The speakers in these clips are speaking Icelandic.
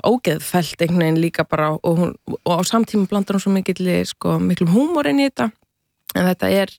ógeðfellt einhvern veginn líka bara og á samtíma blandar hún svo miklum húmor inn í þetta en þetta er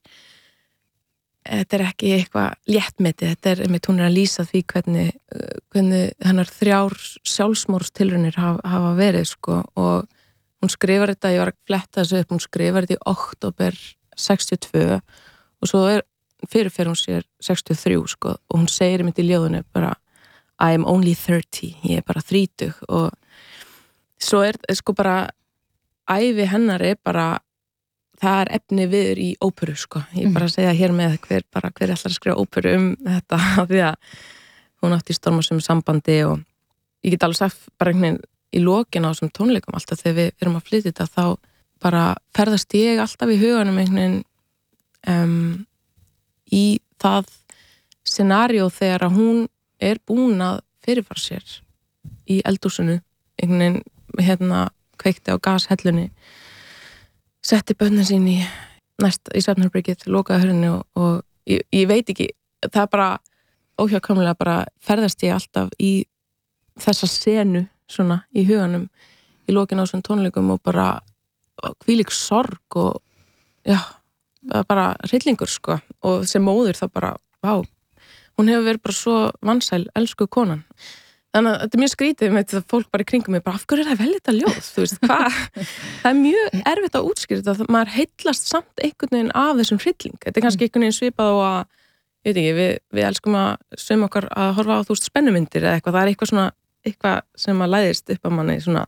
ekki eitthvað léttmetið, hún að lýsa því hvernig hennar 3 sjálfsmorðstilraunir hafa verið sko og hún skrifar þetta, ég var að fletta þessu upp, hún skrifar þetta í október 62 og svo fyrirfer hún sér 63 sko og hún segir mitt í ljóðinu bara I am only 30, ég bara 30 og svo sko bara ævi hennar bara það efni viður í óperu sko, ég bara segja hér með hver ætlar að skrifa óperu þetta því að hún átti í stormasömu sambandi og ég get alveg sagt bara einhvern veginn í lokin á þessum tónleikum alltaf þegar við erum að flytja þetta þá bara ferðast ég alltaf í huganum einhvern veginn í það scenario þegar að hún búin að fyrirfara sér í eldhúsinu einhvern veginn kveikti á gashellunni setti börnin sín í svefnherbergið, lokaði hurðinni og ég veit ekki, það bara óhjákvæmilega bara ferðast ég alltaf í þessa senu svona í huganum í lokin á þessum tónleikum og bara hvílík sorg og já, bara hryllingur sko og sem móðir þá bara, vá, hún hefur verið bara svo vansæl, elsku konan. Þannig að þetta mjög skrítið með þetta fólk bara í kringum mig, bara af hverju það vel þetta ljóð, þú veist, hvað? Það mjög erfitt að útskýra þetta, maður heitlast samt einhvern veginn af þessum hrylling. Þetta kannski einhvern veginn svipað og að, ég veit ekki, við elskum að sum okkar að horfa á þú veist spennumyndir eða eitthvað, það eitthvað svona, eitthvað sem að læðist upp að manni svona,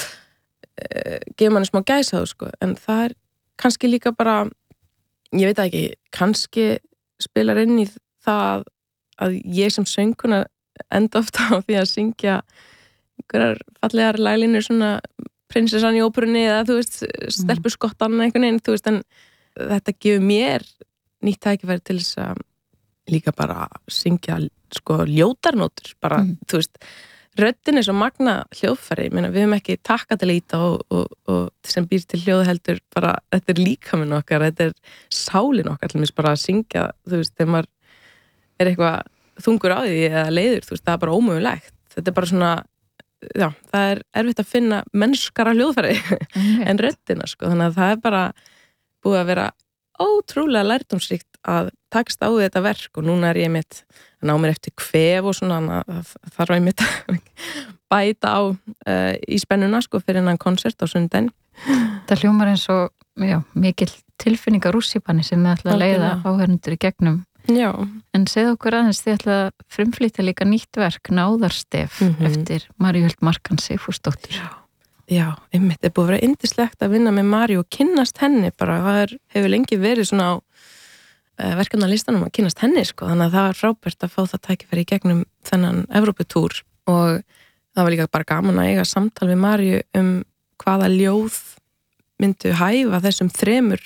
gefur manni smá gæsaðu, sko, en það kannski líka bara, ég veit ekki, kannski spilar inn í það að ég sem söngkona enda ofta á því að syngja einhverjar fallegar laglínur svona prinsessan í óperunni eða þú veist stelpuskottan einhvern veginn, þú veist, en þetta gefur mér nýtt tækifæri til þess að líka bara syngja sko ljótarnótur, bara þú veist, röddin svo magna hljóðfæri, ég meina við höfum ekki takka til að íta og sem býr til hljóð heldur bara, þetta líkaminn okkar, þetta sálin okkar til mér bara að syngja, þú veist, þegar maður eitthvað þungur á því eða leiður, þú veist, það bara ómögulegt. Þetta bara svona, já, það erfitt að finna mennskara hljóðfæri en röddina, sko. Þannig að það bara búið að vera ótrúlega lærdómsríkt að takast á þetta verk og núna ég mitt að ná mér eftir kvef og svona, það þarf ég mitt að bæta á í spennuna, sko, fyrir innan konsert á sundaginn. Það hljómar eins og, já, mikil tilfinningar rússipanni sem við ætla að leiða áhörnundur í gegnum. Já. En segð okkur aðeins, þið ætla að frumflytja líka nýtt verk, Náðarstef, eftir Maríu Huld Markan Sigfúsdóttur. Já, einmitt, búið að vera yndislegt að vinna með Maríu og kynnast henni bara, það hefur lengi verið svona á verkefnalistanum að kynnast henni, sko, þannig að það var frábært að fá það tækifæri í gegnum þennan Evróputúr og það var líka bara gaman að eiga samtal við Maríu hvaða ljóð myndu hæfa þessum 3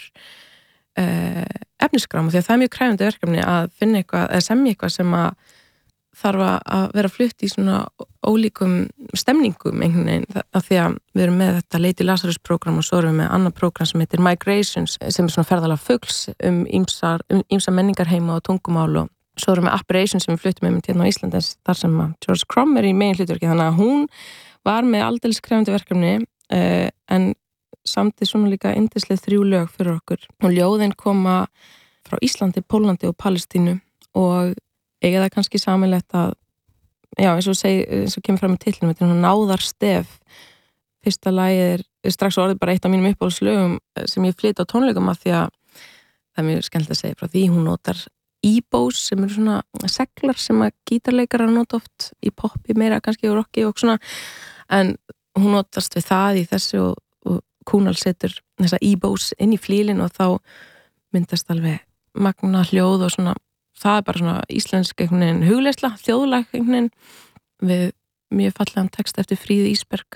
efnisgram og því að það mjög kræfandi verkefni að finna eitthvað, eða semja eitthvað sem að þarf að vera flutt í svona ólíkum stemningum einhvern veginn, af því að við erum með þetta Lady Lazarus program og svo erum við með annað program sem heitir Migrations sem svona ferðalag fugls ýmsa menningarheima og tungumál og svo erum við Apparitions sem við fluttum með hérna á Íslandins þar sem að George Crumb í megin hlutverki, þannig að hún var með aldeilis kræfandi verkefni en samti svona líka yndislega 3 lög fyrir okkur og ljóðin koma frá Íslandi, Pólandi og Palestínu og eiga það kannski samilegt að já, eins og kemur fram í titlinum, þetta Náðarstef. Fyrsta lagið strax orðið bara eitt af mínum uppáhaldslögum sem ég flyt á tónleikum af því að það mjög skemmtilegt að segja frá því, hún notar e-bows sem eru svona seglar sem að gítarleikarar nota oft í poppi meira kannski og rocki og svona, en hún notast við það í þessu og Kúnal setur þessa e-bows inn í flílinn og þá myndast alveg magna hljóð og svona, það bara svona íslensk einhvern veginn hugleysla, þjóðlag einhvern veginn við mjög fallegan text eftir Fríðu Ísberg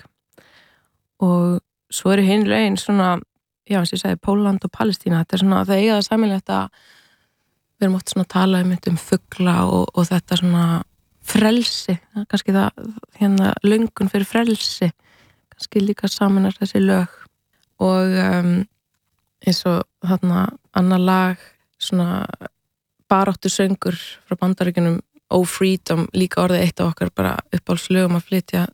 og svo eru hinn lögin svona, já eins og ég segi Pólland og Palestína, þetta svona, það eiga það sameiginlegt að við erum oft svona að tala um fugla og þetta svona frelsi, kannski það hérna löngun fyrir frelsi kannski líka saminar þessi lög og eins og þarna annar lag svona baráttu söngur frá Bandaríkjunum Oh Freedom, líka orðið eitt af okkar bara uppáhaldslögum að flytja